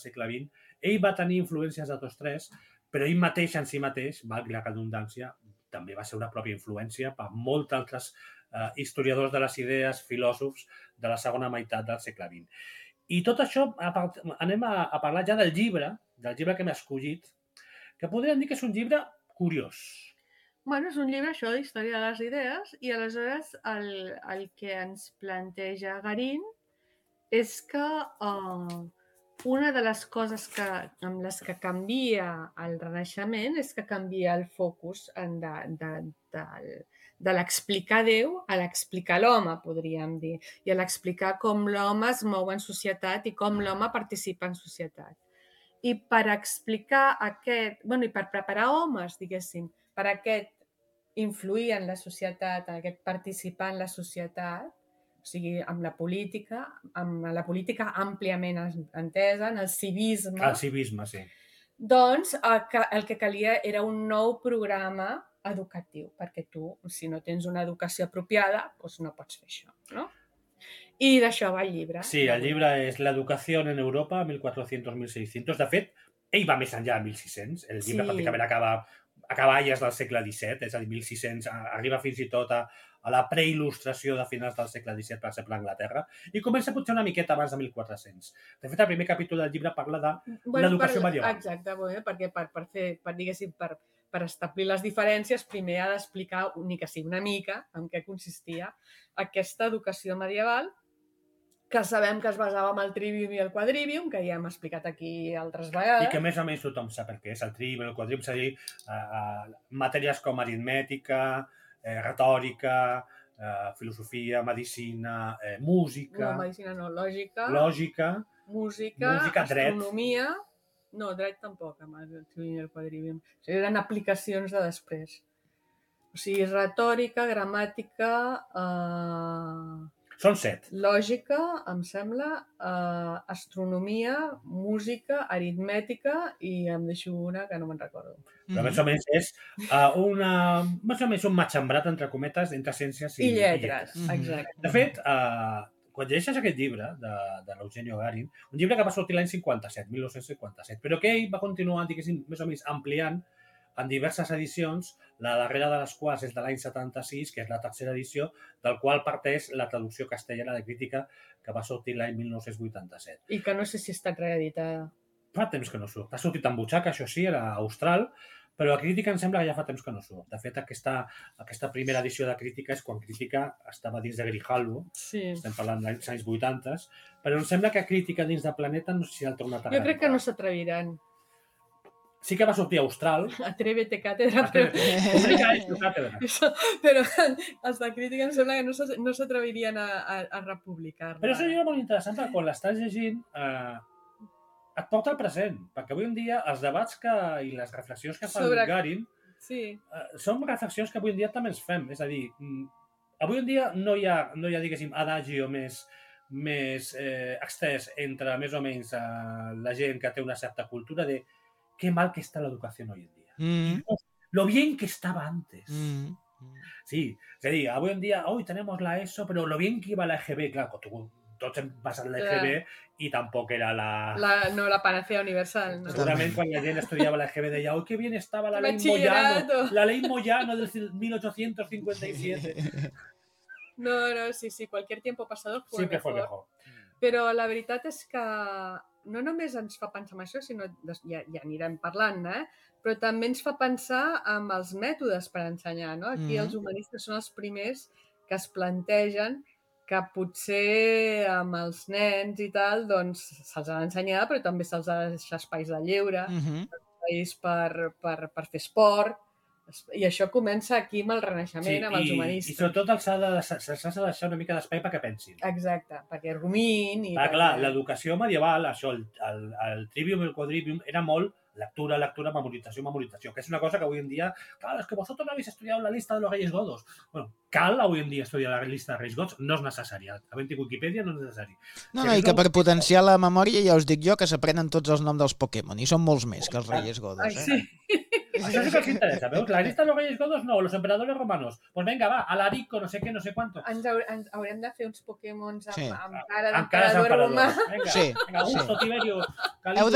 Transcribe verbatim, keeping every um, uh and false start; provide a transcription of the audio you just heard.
segle vint. Ell va tenir influències de tots tres, però ell mateix en si mateix, valgui la redundància, també va ser una pròpia influència per molts altres eh, historiadors de les idees, filòsofs de la segona meitat del segle vint. I tot això, anem a, a parlar ja del llibre, del llibre que m'he escollit, que podríem dir que és un llibre curiós. Bueno, és un llibre, això, d'història de les idees, i aleshores el, el que ens planteja Garín és que uh, una de les coses que, amb les que canvia el Renaixement és que canvia el focus en de, de, de, de l'explicar Déu a l'explicar l'home, podríem dir, i a l'explicar com l'home es mou en societat i com l'home participa en societat. I per explicar aquest, bueno, i per preparar homes, diguéssim, per aquest influir en la societat, en aquest participar en la societat, o sigui, amb la política, amb la política àmpliament entesa, en el civisme. El civisme, sí. Doncs el que calia era un nou programa educatiu, perquè tu, si no tens una educació apropiada, doncs no pots fer això, no? I d'això va el llibre. Sí, el llibre és l'educació en Europa, mil quatre-cents a mil sis-cents. De fet, ell va més enllà, mil sis-cents. El llibre sí. pràcticament acaba a cavalles del segle disset, és a dir, mil sis-cents, arriba fins i tot a, a la preil·lustració de finals del segle disset, per exemple, a Anglaterra, i comença potser una miqueta abans de mil quatre-cents. De fet, el primer capítol del llibre parla de bueno, l'educació per, medieval. Exacte, bueno, perquè per, per fer, per, diguéssim, per, per establir les diferències, primer ha d'explicar, ni que sigui una mica, en què consistia aquesta educació medieval, que sabem que es basava en el trivium i el quadrivium, que ja hem explicat aquí altres vegades. I que més o menys tothom sap el que és el trivium, el quadrivium, és a dir, uh, matèries com aritmètica, eh, retòrica, eh, filosofia, medicina, eh, música... No, medicina no, lògica. Lògica. Música, música astronomia... Dret. No, dret tampoc, amb el trivium i el quadrivium. O sigui, eren aplicacions de després. O sigui, retòrica, gramàtica... Eh... Són set. Lògica, em sembla, eh, astronomia, música, aritmètica i em deixo una que no me'n recordo. Però més o menys és uh, una, més o menys un matxembrat, entre cometes, entre ciències i, I lletres. I lletres. Mm-hmm. Exacte. De fet, uh, quan llegeixes aquest llibre de, de l'Eugenio Garín, un llibre que va sortir l'any cinquanta-set, mil nou-cents cinquanta-set, però que ell va continuar, diguéssim, més o menys ampliant en diverses edicions, la darrera de les quals és de l'any setanta-sis, que és la tercera edició, del qual parteix la traducció castellana de crítica que va sortir l'any mil nou-cents vuitanta-set. I que no sé si ha estat reeditada. Fa temps que no surt. Ha sortit en butxaca, això sí, era austral, però la crítica em sembla que ja fa temps que no surt. De fet, aquesta, aquesta primera edició de crítica és quan crítica estava dins de Grijalbo, sí. Estem parlant dels anys vuitanta, però em sembla que crítica dins de Planeta no sé si ha tornat a Jo crec que no s'atreviran. Sí que va sortir a Austral. Atrévete, càtedra. Publica esto, càtedra. Però els de crítica em sembla que no s'atrevirien a, a, a republicar-la. Però això és molt interessant, perquè quan l'estàs llegint eh, et porta al present, perquè avui en dia els debats que, i les reflexions que fa Sobre... el Garín sí. eh, són reflexions que avui en dia també ens fem. És a dir, avui en dia no hi ha, no hi ha diguéssim, adagio més, més eh, extès entre més o menys eh, la gent que té una certa cultura de qué mal que está la educación hoy en día. Mm. Lo bien que estaba antes. Mm. Sí, es decir, hoy en día, hoy tenemos la ESO, pero lo bien que iba la E G B, claro, tú, tots hem passat l'E G B i tampoc era la... la... No, la panacea universal. No? Segurament quan la gent estudiava l'E G B deia, oi, que bien estaba la ley Moyano, la ley Moyano del mil ochocientos cincuenta y siete. No, no, sí, sí, cualquier tiempo pasado fue Siempre mejor. fue mejor. Però la veritat és que no només ens fa pensar en això, sinó ja, ja anirem parlant, eh? Però també ens fa pensar en els mètodes per ensenyar, no? Aquí mm-hmm. els humanistes són els primers que es plantegen que potser amb els nens i tal, doncs se'ls ha d'ensenyar, però també se'ls ha de deixar espais de lleure, mm-hmm. espais per, per, per fer esport, i això comença aquí amb el Renaixement, sí, amb els humanistes. I, i sobretot s'ha de, de deixar una mica d'espai perquè pensin. Exacte, perquè rumin... I ah, perquè... Clar, l'educació medieval, això, el, el, el trivium i el quadrivium, era molt lectura, lectura, memorització, memorització, que és una cosa que avui en dia, claro, es que vosotros no habéis estudiado la lista de los reyes godos. Bueno, cal avui en dia estudiar la lista de reis gods no és necessari. Havent Wikipedia no és necessari. No, no, i que per potenciar la memòria ja us dic jo que s'aprenen tots els noms dels Pokémon, i són molts més que els reyes godos. Eh? Sí. Això sí que els interessa, veus? La lista de los reyes godos no, los emperadores romanos. Pues venga, va, Alarico, no sé què, no sé cuánto. Ens, haure, ens haurem de fer uns Pokémons amb, sí. amb cara d'emperador romà. Venga, sí. venga, Augusto, sí. Tiberio, Heu